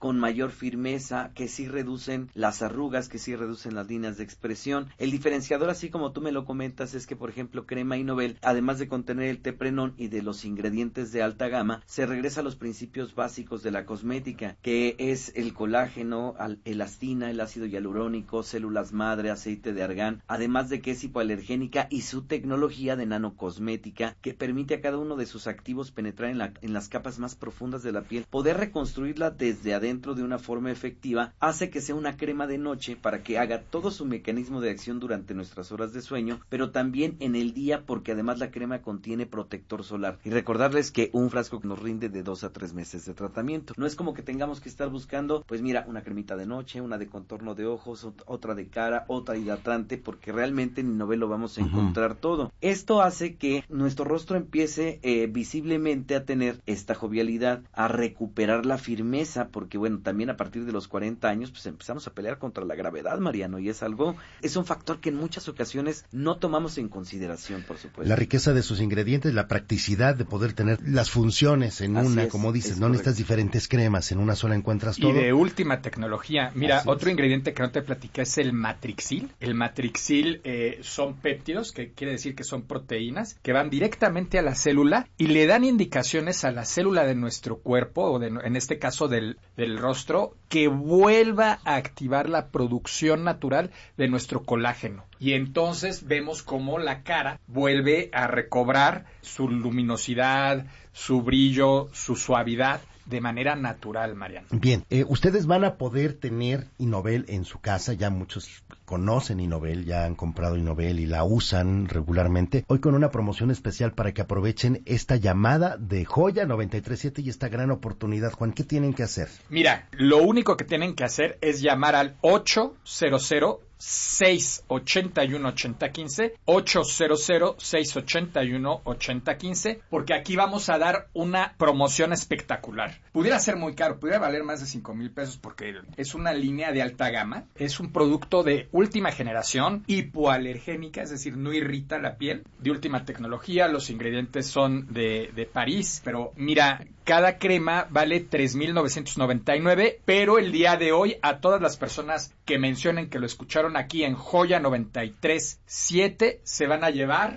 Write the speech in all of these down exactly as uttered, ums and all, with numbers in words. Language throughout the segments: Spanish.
con mayor firmeza, que sí reducen las arrugas, que sí reducen las líneas de expresión. El diferenciador, así como tú me lo comentas, es que, por ejemplo, Crema Innovel, además de contener el teprenón y de los ingredientes de alta gama, se regresa a los principios básicos de la cosmética, que es el colágeno, elastina, el ácido hialurónico, células madre, aceite de argán, además de que es hipoalergénica y su tecnología de nanocosmética, que permite a cada uno de sus activos penetrar en, la, en las capas más profundas de la piel, poder reconstruirla desde adentro de una forma efectiva, hace que sea una crema de noche para que haga todo su mecanismo de acción durante nuestras horas de sueño, pero también en el día, porque además la crema contiene protector solar. Y recordarles que un frasco nos rinde de dos a tres meses de tratamiento. No es como que tengamos que estar buscando, pues mira, una cremita de noche, una de contorno de ojos, otra de cara, otra hidratante, porque realmente en Innovel lo vamos a encontrar uh-huh. todo. Esto hace que nuestro rostro empiece eh, visiblemente a tener esta jovialidad, a recuperar la firmeza, porque bueno, también a partir de los cuarenta años, pues empezamos a pelear contra la gravedad, Mariano, y es algo, es un factor que en muchas ocasiones no tomamos en consideración, por supuesto. La riqueza de sus ingredientes, la practicidad de poder tener las funciones en Así una, es, como dices, no correcto. Necesitas diferentes cremas, en una sola encuentras todo. Y de última tecnología. Mira, Así otro es. ingrediente que no te platiqué es el matrixil. El matrixil eh, son péptidos, que quiere decir que son proteínas, que van directamente a la célula y le dan indicaciones a la célula de nuestro cuerpo, o de, en este caso del, del rostro, que vuelva a activar la producción natural de nuestro colágeno. Y entonces vemos cómo la cara vuelve a recobrar su luminosidad, su brillo, su suavidad de manera natural, Mariano. Bien, eh, ustedes van a poder tener Innovel en su casa, ya muchos conocen Innovel, ya han comprado Innovel y la usan regularmente. Hoy con una promoción especial para que aprovechen esta llamada de Joya noventa y tres punto siete y esta gran oportunidad. Juan, ¿qué tienen que hacer? Mira, lo único que tienen que hacer es llamar al ocho cero cero seis ocho uno ocho cero uno cinco, ocho cero cero seis ocho uno ocho cero uno cinco, porque aquí vamos a dar una promoción espectacular. Pudiera ser muy caro, pudiera valer más de cinco mil pesos porque es una línea de alta gama, es un producto de última generación, hipoalergénica, es decir, no irrita la piel, de última tecnología, los ingredientes son de, de París, pero mira, cada crema vale tres mil novecientos noventa y nueve, pero el día de hoy a todas las personas que mencionen que lo escucharon aquí en Joya noventa y tres punto siete se van a llevar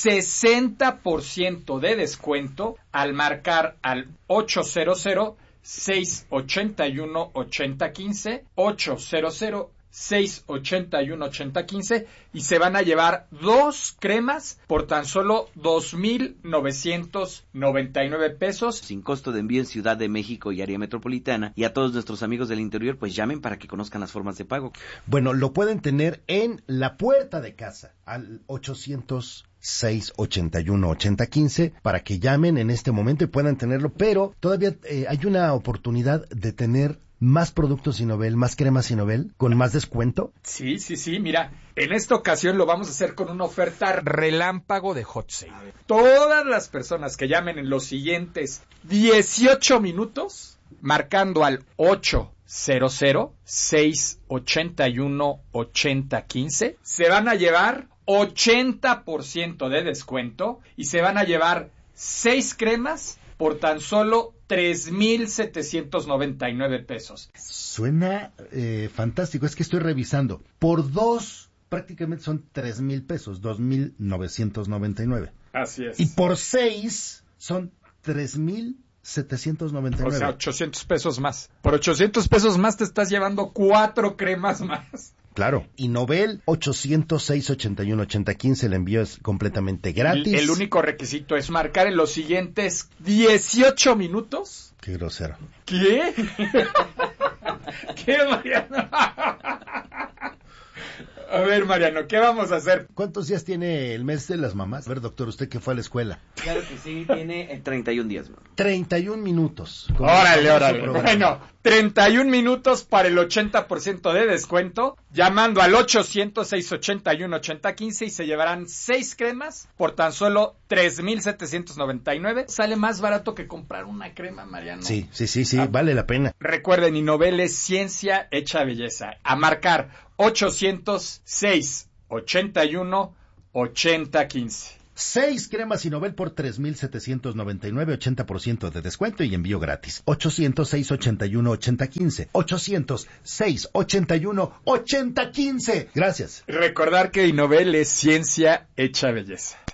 sesenta por ciento de descuento al marcar al ocho cero cero seis ocho uno ocho cero uno cinco, ocho cero cero seis ocho uno ocho cero uno cinco, y se van a llevar dos cremas por tan solo dos mil novecientos noventa y nueve pesos. Sin costo de envío en Ciudad de México y área metropolitana. Y a todos nuestros amigos del interior, pues llamen para que conozcan las formas de pago. Bueno, lo pueden tener en la puerta de casa al ochocientos seis ocho uno ocho cero uno cinco para que llamen en este momento y puedan tenerlo, pero todavía eh, hay una oportunidad de tener más productos Innovel, más cremas Innovel, con más descuento. Sí, sí, sí, mira, en esta ocasión lo vamos a hacer con una oferta relámpago de Hot Sale. Todas las personas que llamen en los siguientes dieciocho minutos, marcando al ocho cero cero seis ocho uno ocho cero uno cinco, se van a llevar ochenta por ciento de descuento y se van a llevar seis cremas por tan solo tres mil setecientos noventa y nueve pesos. Suena eh, fantástico, es que estoy revisando. Por dos, prácticamente son tres mil pesos, dos mil novecientos noventa y nueve. Así es. Y por seis son tres mil setecientos noventa y nueve. O sea, ochocientos pesos más. Por ochocientos pesos más te estás llevando cuatro cremas más. Claro, Innovel ochocientos seis ocho uno ocho cero uno cinco, el envío es completamente gratis. El, el único requisito es marcar en los siguientes dieciocho minutos. Qué grosero. ¿Qué? ¿Qué, Mariano? A ver, Mariano, ¿qué vamos a hacer? ¿Cuántos días tiene el mes de las mamás? A ver, doctor, usted que fue a la escuela. Claro que sí, tiene treinta y un días. treinta y un minutos. Órale, órale. Bueno, treinta y un minutos para el ochenta por ciento de descuento, llamando al ochocientos seis ocho uno ocho cero uno cinco y se llevarán seis cremas por tan solo tres mil setecientos noventa y nueve. Sale más barato que comprar una crema, Mariano. Sí, sí, sí, sí, ah, vale la pena. Recuerden, Innovel es ciencia hecha belleza. A marcar ochocientos seis ocho uno ocho cero uno cinco. Seis cremas Innovel por tres mil setecientos noventa y nueve, ochenta por ciento de descuento y envío gratis. ochocientos, seiscientos ochenta y uno, ochenta quince. ochocientos, seiscientos ochenta y uno, ochenta quince. Gracias. Recordar que Innovel es ciencia hecha belleza.